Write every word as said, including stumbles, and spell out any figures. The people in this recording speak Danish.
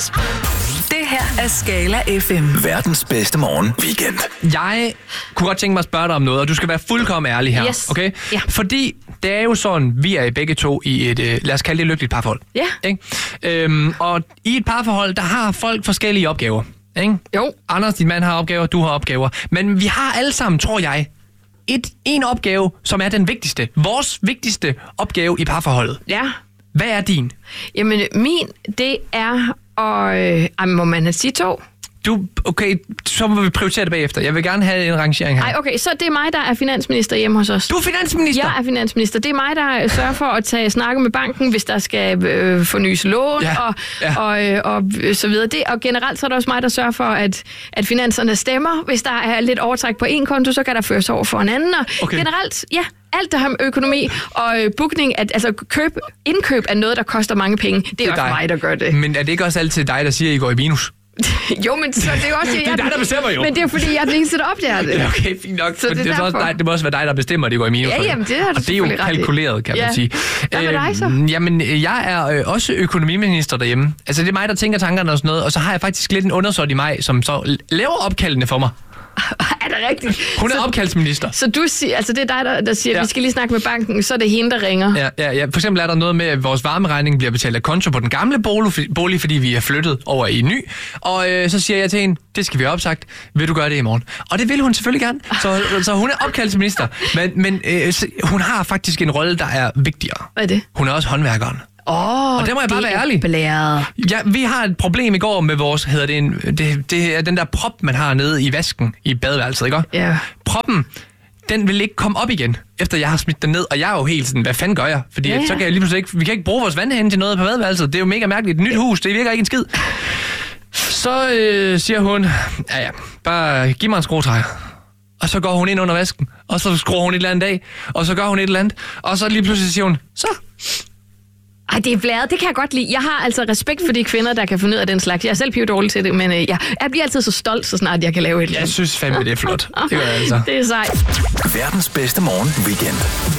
Det her er Skala F M. Verdens bedste morgen weekend. Jeg kunne godt tænke mig at spørge dig om noget, og du skal være fuldkommen ærlig her, Yes. okay? Ja. Fordi det er jo sådan, vi er begge to i et, øh, lad os kalde det lykkeligt parforhold. Ja. Ikke? Øhm, og i et parforhold, der har folk forskellige opgaver. Ikke? Jo. Anders, din mand har opgaver, du har opgaver. Men vi har alle sammen, tror jeg, et, en opgave, som er den vigtigste. Vores vigtigste opgave i parforholdet. Ja. Hvad er din? Jamen, min, det er at... Øh, ej, må man sige to? Du, okay, så må vi prioritere det bagefter. Jeg vil gerne have en rangering her. Ej, okay, så det er mig, der er finansminister hjemme hos os. Du er finansminister? Jeg er finansminister. Det er mig, der sørger for at tage snakke med banken, hvis der skal øh, fornyes lån Ja, og, ja. Og, øh, og så videre. Det, og generelt så er det også mig, der sørger for, at, at finanserne stemmer. Hvis der er lidt overtræk på en konto, så kan der føres over for en anden. Og Okay. generelt, ja, alt der har med økonomi og øh, bookning, at, altså køb, indkøb af noget, der koster mange penge, det er, det er også dig. mig, der gør det. Men er det ikke også altid dig, der siger, at I går i minus? Jo, men så det er jo også... Det er dig, der bestemmer jo. Men det er jo fordi, jeg er den eneste, der opdager det. Ja, okay, fint nok. Så Men det er det, er så også derfor. dig, det må også være dig, der bestemmer, at det går i minus. Ja, jamen, det har du Og det er jo selvfølgelig ret i. kalkuleret, kan Ja. man sige. Hvad med dig så? Øhm, Jamen, jeg er øh, også økonomiminister derhjemme. Altså, det er mig, der tænker tankerne og sådan noget. Og så har jeg faktisk lidt en undersåt i mig, som så laver opkaldene for mig. Er det rigtigt? Hun er Så- opkaldsminister. Så du siger, altså det er dig, der, der siger, at Ja. vi skal lige snakke med banken, så er det hende, der ringer. Ja, ja, ja. For eksempel er der noget med, at vores varmeregning bliver betalt af konto på den gamle bolig, bolig fordi vi er flyttet over i en ny. Og øh, så siger jeg til hende, det skal vi have opsagt. Vil du gøre det i morgen? Og det vil hun selvfølgelig gerne. Så, så hun er opkaldsminister. Men, men øh, så- hun har faktisk en rolle, der er vigtigere. Hvad er det? Hun er også håndværkeren. Åh, Og der må jeg bare være ærlig. Blæret. Ja, vi har et problem i går med vores, hedder det, en, det, det er den der prop, man har nede i vasken i badeværelset, ikke? Ja. Proppen, den vil ikke komme op igen, efter jeg har smidt den ned. Og jeg er jo helt sådan, hvad fanden gør jeg? Fordi Ja, ja, ja. ja. så kan jeg lige pludselig ikke, vi kan ikke bruge vores vandhane til noget på badeværelset. Det er jo mega mærkeligt. Et nyt hus, det virker ikke en skid. Så øh, siger hun, ja ja, bare giv mig en skruetrækker. Og så går hun ind under vasken, og så skruer hun et eller andet af, og så gør hun et eller andet, og så lige pludselig siger hun, så. Ej, det er blæret. Det kan jeg godt lide. Jeg har altså respekt for de kvinder, der kan finde ud af den slags. Jeg er selv pivdårlig til det, men øh, jeg, jeg bliver altid så stolt, så snart jeg kan lave et eller Jeg andet. synes fandme, det er flot. Det gør jeg altså. Det er sejt. Verdens bedste morgen weekend.